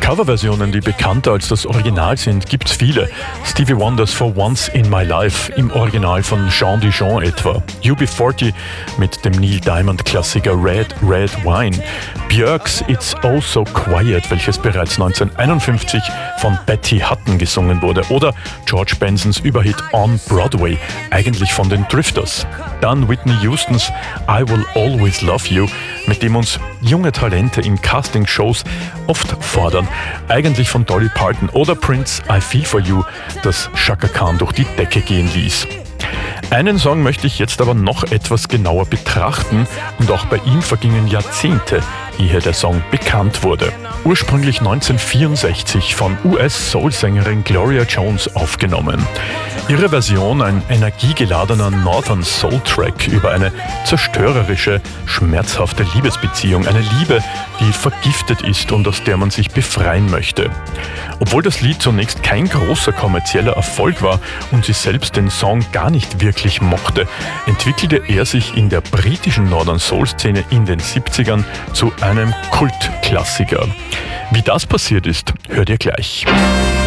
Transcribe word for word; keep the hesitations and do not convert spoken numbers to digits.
Coverversionen, die bekannter als das Original sind, gibt's viele. Stevie Wonders For Once in My Life im Original von Jean Dijon etwa. U B vierzig mit dem Neil Diamond-Klassiker Red, Red Wine. Björks It's Oh So Quiet, welches bereits neunzehnhunderteinundfünfzig von Betty Hutton gesungen wurde. Oder George Bensons Überhit On Broadway, eigentlich von den Drifters. Dann Whitney Houstons I Will Always Love You, mit dem uns junge Talente in Castingshows oft fordern, eigentlich von Dolly Parton. Oder Prince I Feel For You, das Chaka Khan durch die Decke gehen ließ. Einen Song möchte ich jetzt aber noch etwas genauer betrachten und auch bei ihm vergingen Jahrzehnte, ehe der Song bekannt wurde. Ursprünglich neunzehnhundertvierundsechzig von U S-Soul-Sängerin Gloria Jones aufgenommen. Ihre Version, ein energiegeladener Northern Soul-Track über eine zerstörerische, schmerzhafte Liebesbeziehung. Eine Liebe, die vergiftet ist und aus der man sich befreien möchte. Obwohl das Lied zunächst kein großer kommerzieller Erfolg war und sie selbst den Song gar nicht wirklich mochte, entwickelte er sich in der britischen Northern Soul-Szene in den siebzigern zu einem Kultklassiker. Wie das passiert ist, hört ihr gleich.